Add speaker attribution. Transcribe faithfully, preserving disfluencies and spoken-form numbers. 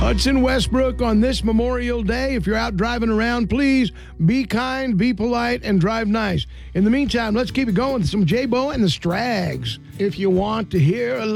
Speaker 1: Hudson Westbrook on this Memorial Day. If you're out driving around, please be kind, be polite, and drive nice. In the meantime, let's keep it going with some J-Bo and the Strags. If you want to hear a